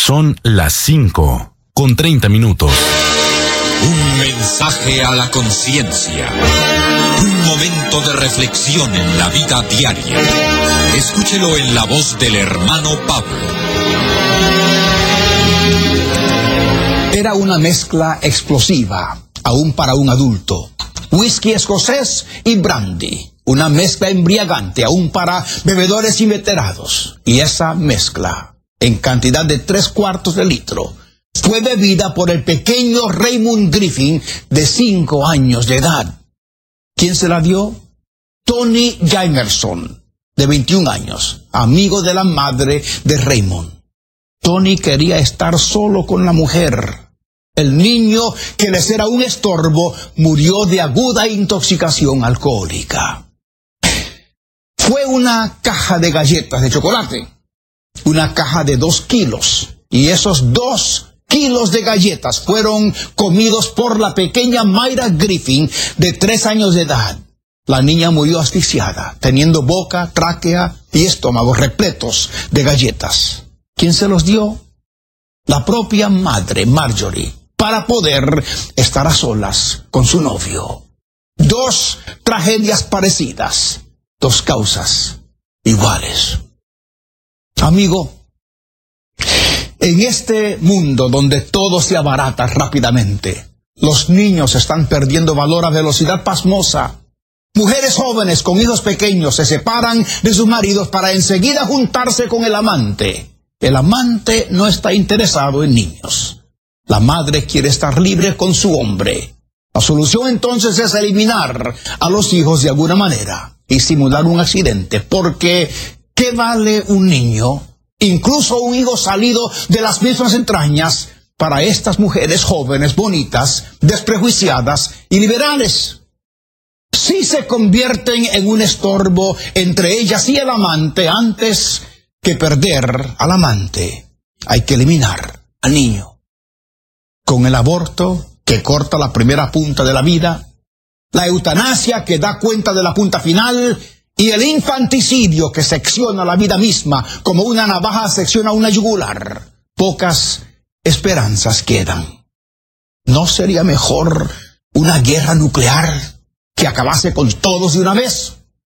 Son las 5:30. Un mensaje a la conciencia. Un momento de reflexión en la vida diaria. Escúchelo en la voz del hermano Pablo. Era una mezcla explosiva, aún para un adulto. Whisky escocés y brandy. Una mezcla embriagante, aún para bebedores inveterados. Y esa mezcla, en cantidad de 3/4 de litro, fue bebida por el pequeño Raymond Griffin, de 5 años de edad. ¿Quién se la dio? Tony Jamerson, de 21 años, amigo de la madre de Raymond. Tony quería estar solo con la mujer. El niño, que les era un estorbo, murió de aguda intoxicación alcohólica. Fue una caja de galletas de chocolate, una caja de 2 kilos, y esos 2 kilos de galletas fueron comidos por la pequeña Myra Griffin, de 3 años de edad. La niña murió asfixiada, teniendo boca, tráquea y estómago repletos de galletas. ¿Quién se los dio? La propia madre, Marjorie, para poder estar a solas con su novio. 2 tragedias parecidas, 2 causas iguales. Amigo, en este mundo donde todo se abarata rápidamente, los niños están perdiendo valor a velocidad pasmosa. Mujeres jóvenes con hijos pequeños se separan de sus maridos para enseguida juntarse con el amante. El amante no está interesado en niños. La madre quiere estar libre con su hombre. La solución entonces es eliminar a los hijos de alguna manera y simular un accidente, porque ¿qué vale un niño? Incluso un hijo salido de las mismas entrañas para estas mujeres jóvenes, bonitas, desprejuiciadas y liberales. Si se convierten en un estorbo entre ellas y el amante, antes que perder al amante, hay que eliminar al niño. Con el aborto, que corta la primera punta de la vida, la eutanasia, que da cuenta de la punta final, y el infanticidio, que secciona la vida misma como una navaja secciona una yugular, pocas esperanzas quedan. ¿No sería mejor una guerra nuclear que acabase con todos de una vez?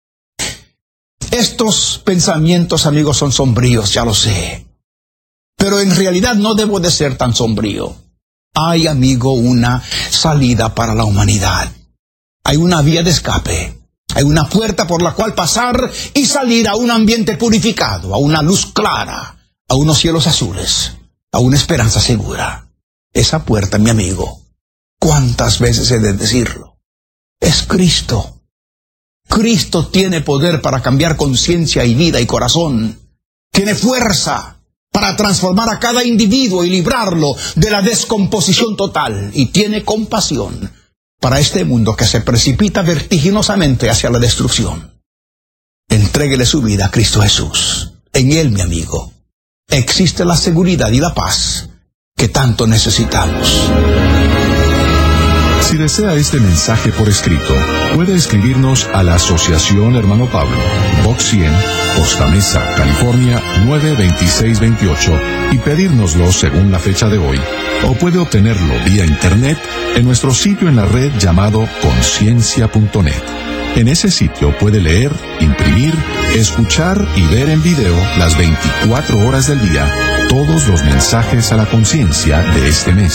Estos pensamientos, amigos, son sombríos, ya lo sé. Pero en realidad no debo de ser tan sombrío. Hay, amigo, una salida para la humanidad. Hay una vía de escape. Hay una puerta por la cual pasar y salir a un ambiente purificado, a una luz clara, a unos cielos azules, a una esperanza segura. Esa puerta, mi amigo, ¿cuántas veces he de decirlo? Es Cristo. Cristo tiene poder para cambiar conciencia y vida y corazón. Tiene fuerza para transformar a cada individuo y librarlo de la descomposición total. Y tiene compasión para este mundo que se precipita vertiginosamente hacia la destrucción. Entréguele su vida a Cristo Jesús. En Él, mi amigo, existe la seguridad y la paz que tanto necesitamos. Si desea este mensaje por escrito, puede escribirnos a la Asociación Hermano Pablo, Box 100, Costa Mesa, California 92628, y pedírnoslo según la fecha de hoy. O puede obtenerlo vía internet en nuestro sitio en la red llamado conciencia.net. En ese sitio puede leer, imprimir, escuchar y ver en video las 24 horas del día todos los mensajes a la conciencia de este mes.